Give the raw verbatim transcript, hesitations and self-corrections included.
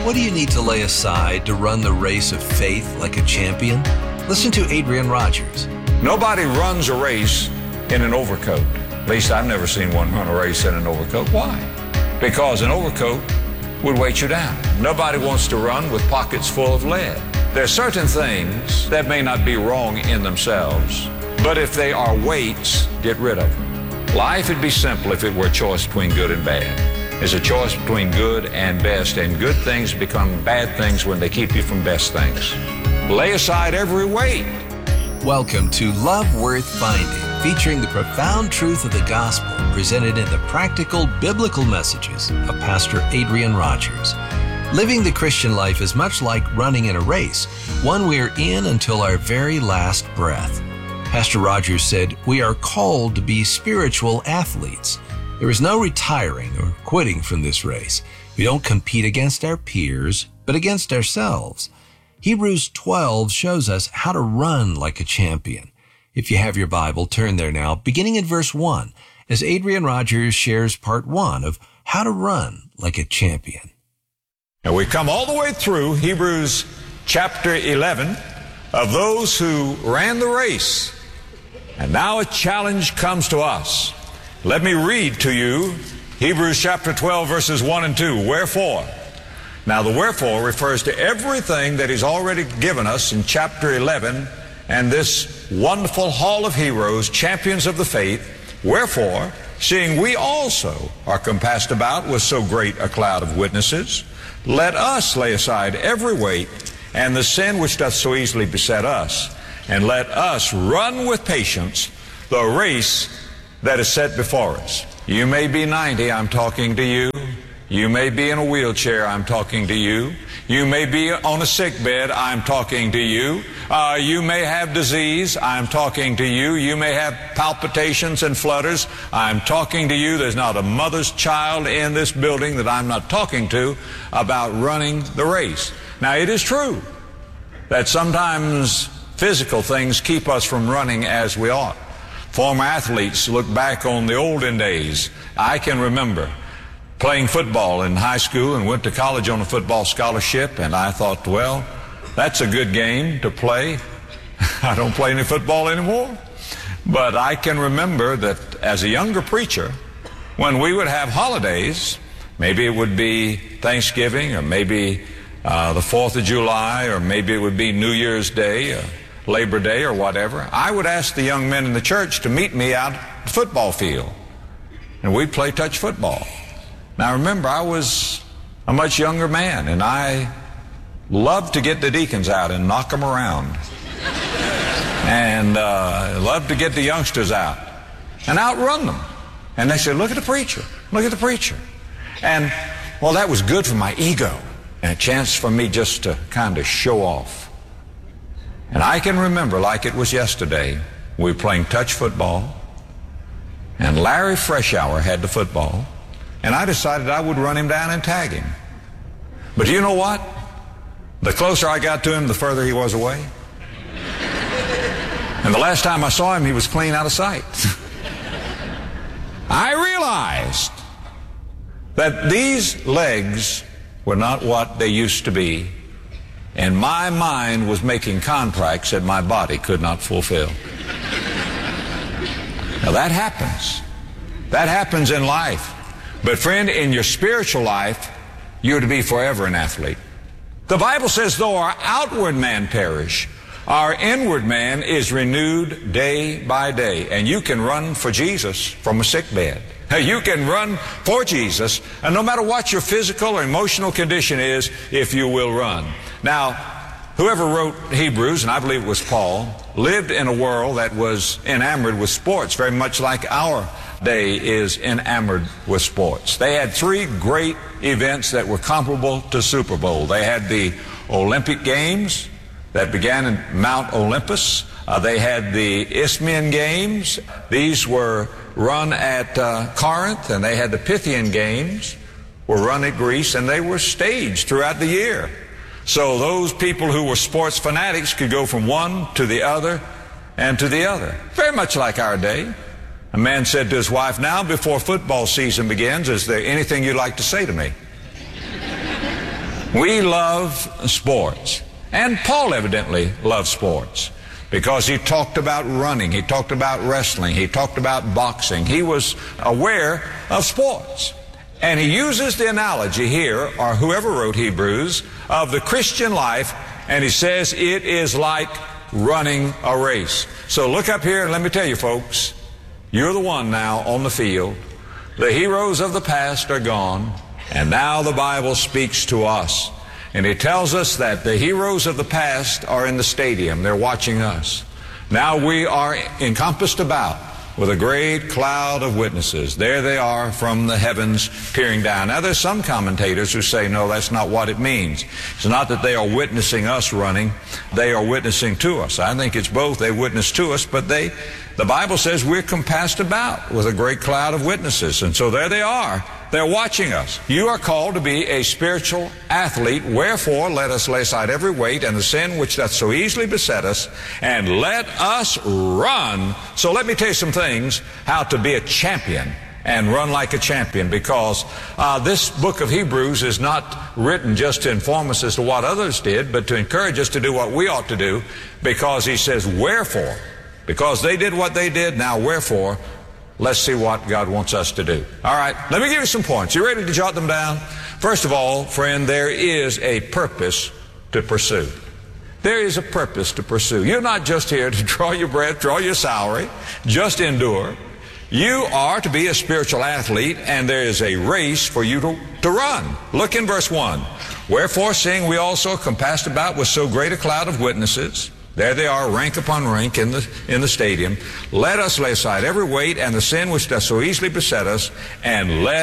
What do you need to lay aside to run the race of faith like a champion? Listen to Adrian Rogers. Nobody runs a race in an overcoat. At least I've never seen one run a race in an overcoat. Why? Because an overcoat would weight you down. Nobody wants to run with pockets full of lead. There are certain things that may not be wrong in themselves, but if they are weights, get rid of them. Life would be simple if it were a choice between good and bad. It's a choice between good and best, and good things become bad things when they keep you from best things. Lay aside every weight. Welcome to Love Worth Finding, featuring the profound truth of the gospel presented in the practical biblical messages of Pastor Adrian Rogers. Living the Christian life is much like running in a race, one we're in until our very last breath. Pastor Rogers said, "We are called to be spiritual athletes. There is no retiring or quitting from this race. We don't compete against our peers, but against ourselves." Hebrews twelve shows us how to run like a champion. If you have your Bible, turn there now, beginning in verse one, as Adrian Rogers shares part one of how to run like a champion. And we come all the way through Hebrews chapter eleven of those who ran the race. And now a challenge comes to us. Let me read to you Hebrews chapter twelve, verses one and two. Wherefore? Now the wherefore refers to everything that He's already given us in chapter eleven and this wonderful hall of heroes, champions of the faith. Wherefore, seeing we also are compassed about with so great a cloud of witnesses, let us lay aside every weight and the sin which doth so easily beset us, and let us run with patience the race that is set before us. You may be ninety, I'm talking to you. You may be in a wheelchair, I'm talking to you. You may be on a sick bed, I'm talking to you. Uh, you may have disease, I'm talking to you. You may have palpitations and flutters, I'm talking to you. There's not a mother's child in this building that I'm not talking to about running the race. Now, it is true that sometimes physical things keep us from running as we ought. Former athletes look back on the olden days. I can remember playing football in high school and went to college on a football scholarship, and I thought, well, that's a good game to play. I don't play any football anymore. But I can remember that as a younger preacher, when we would have holidays, maybe it would be Thanksgiving, or maybe uh, the fourth of July, or maybe it would be New Year's Day, or Labor Day, or whatever, I would ask the young men in the church to meet me out at the football field, and we'd play touch football. Now remember, I was a much younger man, and I loved to get the deacons out and knock them around, and uh, loved to get the youngsters out and outrun them. And they said, "Look at the preacher, look at the preacher." And well, that was good for my ego and a chance for me just to kind of show off. And I can remember like it was yesterday, we were playing touch football, and Larry Freshour had the football, and I decided I would run him down and tag him. But you know what? The closer I got to him, the further he was away. And the last time I saw him, he was clean out of sight. I realized that these legs were not what they used to be, and my mind was making contracts that my body could not fulfill. Now that happens. That happens in life. But friend, in your spiritual life, you're to be forever an athlete. The Bible says, though our outward man perish, our inward man is renewed day by day. And you can run for Jesus from a sick bed. You can run for Jesus, and no matter what your physical or emotional condition is, if you will run. Now, whoever wrote Hebrews, and I believe it was Paul, lived in a world that was enamored with sports, very much like our day is enamored with sports. They had three great events that were comparable to Super Bowl. They had the Olympic Games that began in Mount Olympus. Uh, they had the Isthmian Games. These were run at uh, Corinth, and they had the Pythian Games were run at Greece, and they were staged throughout the year. So those people who were sports fanatics could go from one to the other and to the other. Very much like our day. A man said to his wife, "Now before football season begins, is there anything you'd like to say to me?" We love sports. And Paul evidently loved sports, because he talked about running, he talked about wrestling, he talked about boxing. He was aware of sports. And he uses the analogy here, or whoever wrote Hebrews, of the Christian life, and he says it is like running a race. So look up here and let me tell you, folks, you're the one now on the field. The heroes of the past are gone, and now the Bible speaks to us. And it tells us that the heroes of the past are in the stadium. They're watching us. Now we are encompassed about with a great cloud of witnesses. There they are from the heavens peering down. Now there's some commentators who say, no, that's not what it means. It's not that they are witnessing us running. They are witnessing to us. I think it's both. They witness to us, but they, the Bible says we're compassed about with a great cloud of witnesses. And so there they are. They're watching us. You are called to be a spiritual athlete. Wherefore, let us lay aside every weight and the sin which doth so easily beset us, and let us run. So let me tell you some things how to be a champion and run like a champion, because uh, this book of Hebrews is not written just to inform us as to what others did, but to encourage us to do what we ought to do, because he says, wherefore, because they did what they did, now wherefore, let's see what God wants us to do. All right, let me give you some points. You ready to jot them down? First of all, friend, there is a purpose to pursue. There is a purpose to pursue. You're not just here to draw your breath, draw your salary, just endure. You are to be a spiritual athlete, and there is a race for you to, to run. Look in verse one. Wherefore, seeing we also are compassed about with so great a cloud of witnesses, there they are, rank upon rank in the, in the stadium. Let us lay aside every weight and the sin which does so easily beset us, and let